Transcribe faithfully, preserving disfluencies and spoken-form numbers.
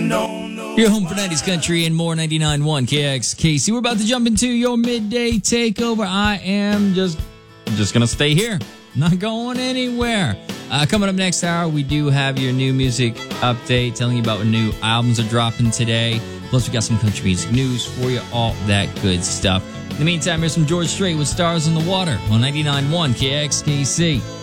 Your home for nineties country and more. Ninety-nine point one K X K C. We're about to jump into your midday takeover. I am just just gonna stay here, not going anywhere. Uh, coming up next hour, we do have your new music update, telling you about what new albums are dropping today. Plus, we got some country music news for you, all that good stuff. In the meantime, here's some George Strait with Stars in the Water on ninety-nine point one K X K C.